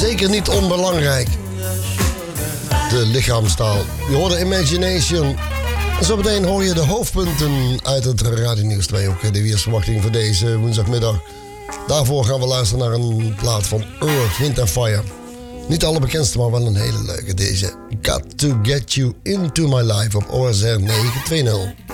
Zeker niet onbelangrijk. De lichaamstaal. Je hoorde Imagination. En zo meteen hoor je de hoofdpunten uit het Radio Nieuws 2. Ook de weersverwachting voor deze woensdagmiddag. Daarvoor gaan we luisteren naar een plaat van Earth, Wind & Fire. Niet de allerbekendste, maar wel een hele leuke. Deze Got to Get You Into My Life op OSR 920.